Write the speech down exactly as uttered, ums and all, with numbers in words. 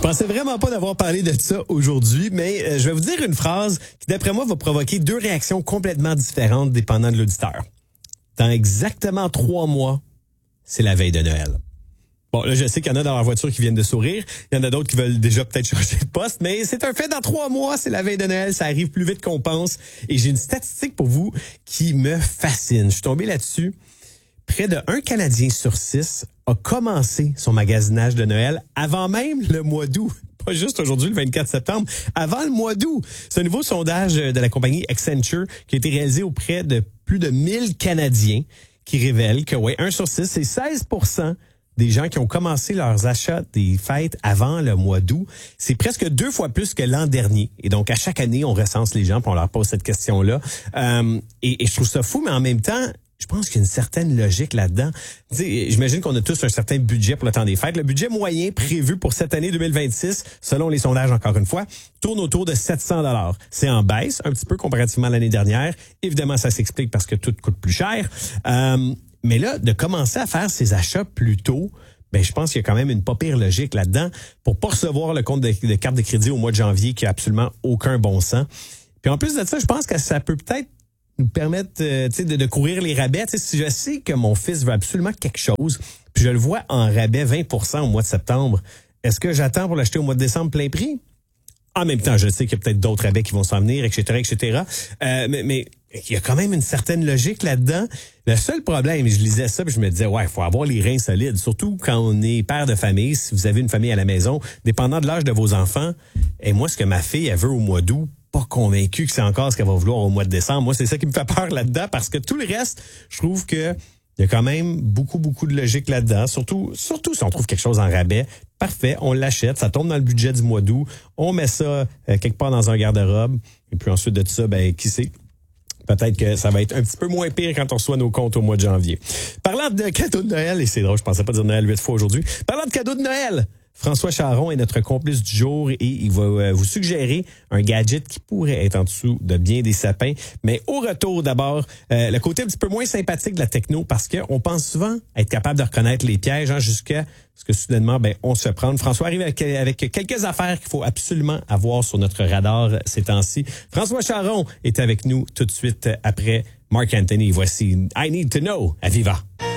Je pensais vraiment pas d'avoir parlé de ça aujourd'hui, mais euh, je vais vous dire une phrase qui, d'après moi, va provoquer deux réactions complètement différentes dépendant de l'auditeur. Dans exactement trois mois, c'est la veille de Noël. Bon, là, je sais qu'il y en a dans leur voiture qui viennent de sourire. Il y en a d'autres qui veulent déjà peut-être changer de poste, mais c'est un fait. Dans trois mois, c'est la veille de Noël. Ça arrive plus vite qu'on pense. Et j'ai une statistique pour vous qui me fascine. Je suis tombé là-dessus. Près de un Canadien sur six a commencé son magasinage de Noël avant même le mois d'août. Pas juste aujourd'hui, le vingt-quatre septembre, avant le mois d'août. C'est un nouveau sondage de la compagnie Accenture qui a été réalisé auprès de plus de mille Canadiens qui révèle que, ouais, un sur six, c'est seize pour cent des gens qui ont commencé leurs achats des fêtes avant le mois d'août. C'est presque deux fois plus que l'an dernier. Et donc, à chaque année, on recense les gens puis on leur pose cette question-là. Euh, et, et je trouve ça fou, mais en même temps, je pense qu'il y a une certaine logique là-dedans. Tu sais, j'imagine qu'on a tous un certain budget pour le temps des fêtes. Le budget moyen prévu pour cette année deux mille vingt-six, selon les sondages encore une fois, tourne autour de sept cents dollars. C'est en baisse un petit peu comparativement à l'année dernière. Évidemment, ça s'explique parce que tout coûte plus cher. Euh, mais là, de commencer à faire ses achats plus tôt, ben je pense qu'il y a quand même une pas pire logique là-dedans pour pas recevoir le compte de, de carte de crédit au mois de janvier qui a absolument aucun bon sens. Puis en plus de ça, je pense que ça peut peut-être nous permettre euh, de, de courir les rabais. T'sais, si je sais que mon fils veut absolument quelque chose, puis je le vois en rabais vingt pour cent au mois de septembre, est-ce que j'attends pour l'acheter au mois de décembre plein prix? En même temps, je sais qu'il y a peut-être d'autres rabais qui vont s'en venir, et cetera, et cetera. Euh, mais, mais il y a quand même une certaine logique là-dedans. Le seul problème, je lisais ça puis je me disais, ouais, il faut avoir les reins solides, surtout quand on est père de famille, si vous avez une famille à la maison, dépendant de l'âge de vos enfants. Et moi, ce que ma fille, elle veut au mois d'août, pas convaincu que c'est encore ce qu'elle va vouloir au mois de décembre. Moi, c'est ça qui me fait peur là-dedans parce que tout le reste, je trouve que il y a quand même beaucoup, beaucoup de logique là-dedans. Surtout, surtout si on trouve quelque chose en rabais. Parfait, on l'achète, ça tombe dans le budget du mois d'août. On met ça euh, quelque part dans un garde-robe. Et puis ensuite de tout ça, ben, qui sait? Peut-être que ça va être un petit peu moins pire quand on reçoit nos comptes au mois de janvier. Parlant de cadeaux de Noël, et c'est drôle, je pensais pas dire Noël huit fois aujourd'hui. Parlant de cadeaux de Noël, François Charon est notre complice du jour et il va vous suggérer un gadget qui pourrait être en dessous de bien des sapins. Mais au retour, d'abord, euh, le côté un petit peu moins sympathique de la techno parce qu'on pense souvent être capable de reconnaître les pièges hein, jusqu'à ce que soudainement, ben, on se prenne. François arrive avec, avec quelques affaires qu'il faut absolument avoir sur notre radar ces temps-ci. François Charon est avec nous tout de suite après Marc Anthony. Voici I Need to Know à Viva.